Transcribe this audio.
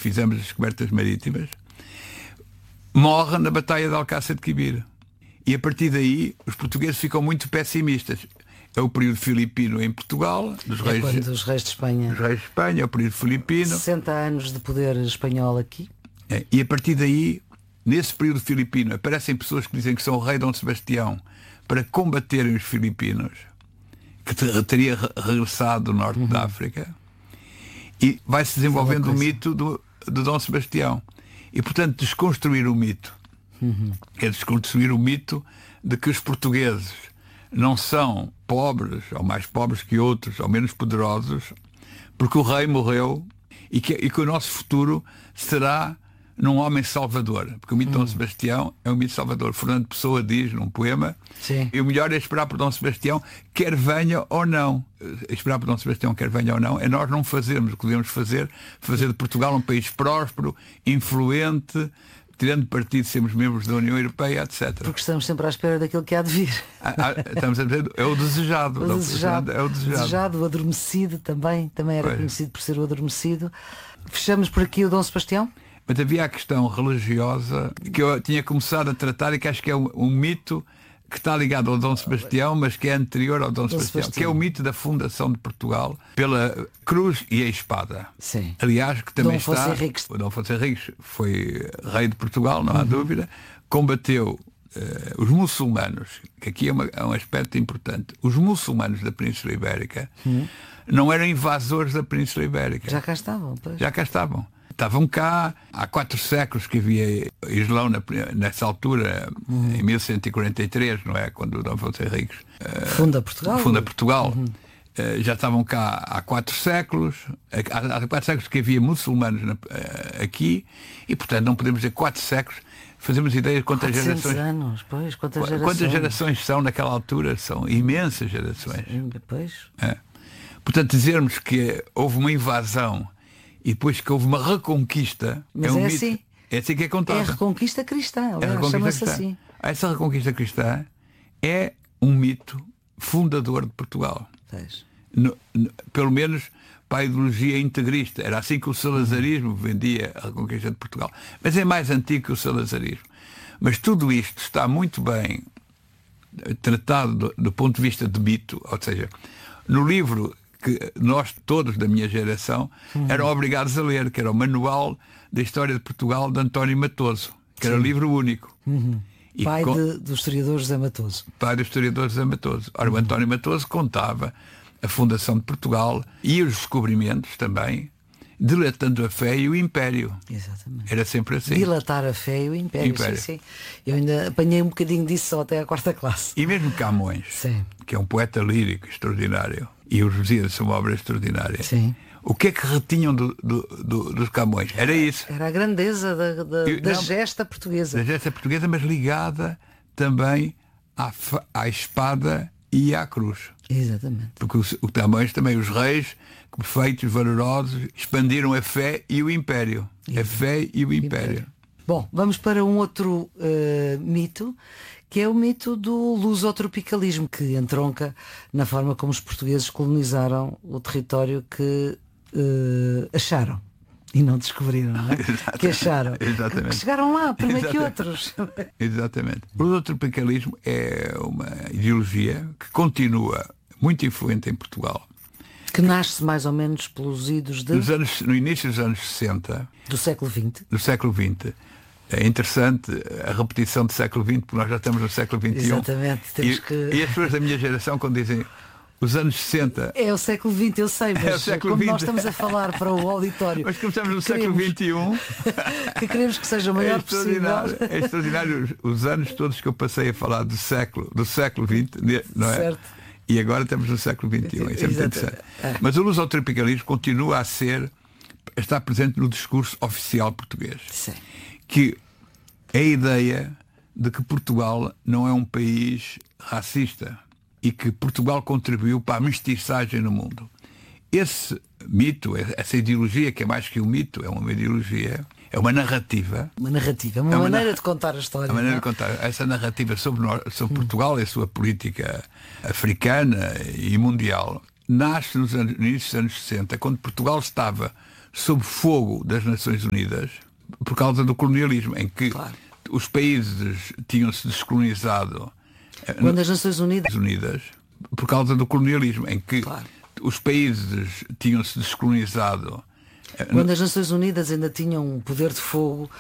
fizemos as descobertas marítimas, morre na Batalha de Alcácer de Quibir. E a partir daí os portugueses ficam muito pessimistas. É o período filipino em Portugal, dos reis de Espanha. Os reis de Espanha, é o período filipino. 60 anos de poder espanhol aqui. E a partir daí, nesse período filipino, aparecem pessoas que dizem que são o rei Dom Sebastião para combaterem os filipinos, que teria regressado do norte da África, e vai-se desenvolvendo o mito de Dom Sebastião. E, portanto, desconstruir o mito é desconstruir o mito de que os portugueses não são pobres, ou mais pobres que outros, ou menos poderosos, porque o rei morreu e que o nosso futuro será num homem salvador, porque o mito de Dom Sebastião é um mito salvador. Fernando Pessoa diz num poema: sim, e o melhor é esperar por Dom Sebastião, quer venha ou não. Esperar por Dom Sebastião, quer venha ou não, é nós não fazermos o que devemos fazer de Portugal um país próspero, influente, tirando partido de sermos membros da União Europeia, etc. Porque estamos sempre à espera daquilo que há de vir. Estamos a dizer, é o desejado. O desejado, é o desejado. O adormecido também era conhecido por ser o adormecido. Fechamos por aqui o Dom Sebastião? Mas havia a questão religiosa que eu tinha começado a tratar e que acho que é um mito que está ligado ao Dom Sebastião, mas que é anterior ao Dom Sebastião, que é o mito da fundação de Portugal pela cruz e a espada. Sim. Aliás, que também Dom Afonso Henriques. O Dom Afonso Henriques foi rei de Portugal, não há dúvida, combateu os muçulmanos, que aqui é um aspecto importante. Os muçulmanos da Península Ibérica não eram invasores da Península Ibérica. Já cá estavam, pois. Já cá estavam. Estavam cá há 4 séculos que havia Islão nessa altura, em 1143, não é? Quando o Dom Afonso Henriques funda Portugal. Já estavam cá há 4 séculos. Há 4 séculos que havia muçulmanos aqui, e portanto não podemos dizer 4 séculos. Fazemos ideia de quantas gerações. Anos, pois, quantas gerações são naquela altura? São imensas gerações. Sim, depois. Portanto, dizermos que houve uma invasão e depois que houve uma reconquista, mas um mito. Assim. É assim que é contado. É a reconquista cristã, chama-se assim. Essa reconquista cristã é um mito fundador de Portugal. Pelo menos para a ideologia integrista. Era assim que o salazarismo vendia a reconquista de Portugal. Mas é mais antigo que o salazarismo. Mas tudo isto está muito bem tratado do ponto de vista de mito, ou seja, no livro que nós todos da minha geração eram obrigados a ler, que era o Manual da História de Portugal de António Matoso, que era livro único. Pai do historiador José Matoso. Pai do historiador José Matoso. Ora, o António Matoso contava a fundação de Portugal e os descobrimentos também, dilatando a fé e o Império. Exatamente. Era sempre assim. Dilatar a fé e o Império. Sim. Eu ainda apanhei um bocadinho disso só até à 4ª classe. E mesmo Camões, que é um poeta lírico extraordinário, e os Lusíadas são uma obra extraordinária. Sim. O que é que retinham dos Camões? Era isso. Era a grandeza da gesta portuguesa. Da gesta portuguesa, mas ligada também à espada e à cruz. Exatamente. Porque o Camões também, os reis perfeitos, valorosos, expandiram a fé e o Império. A fé e o Império. Bom, vamos para um outro mito, que é o mito do lusotropicalismo, que entronca na forma como os portugueses colonizaram o território que acharam e não descobriram, não é? Que acharam. Exatamente. Que chegaram lá primeiro que outros. Exatamente. O lusotropicalismo é uma ideologia que continua muito influente em Portugal. Que nasce mais ou menos pelos idos no início dos anos 60. Do século XX. Do século XX. É interessante a repetição do século XX, porque nós já estamos no século XXI. Exatamente. E as pessoas da minha geração, quando dizem os anos 60... É o século XX, eu sei, mas como nós estamos a falar para o auditório... Mas começamos no século XXI... que queremos que seja o maior possível. É extraordinário os anos todos que eu passei a falar do século XX, não é? Certo. E agora estamos no século XXI. Isso é muito interessante. Mas o lusotropicalismo continua a estar presente no discurso oficial português. Sim. Que é a ideia de que Portugal não é um país racista e que Portugal contribuiu para a mestiçagem no mundo. Esse mito, essa ideologia, que é mais que um mito, é uma ideologia, é uma narrativa. Uma maneira de contar a história. A maneira de contar essa narrativa sobre Portugal e a sua política africana e mundial nasce no início dos anos 60, quando Portugal estava sob fogo das Nações Unidas por causa do colonialismo, em que os países tinham-se descolonizado. Quando as Nações Unidas por causa do colonialismo, em que os países tinham-se descolonizado. Quando as Nações Unidas ainda tinham um poder de fogo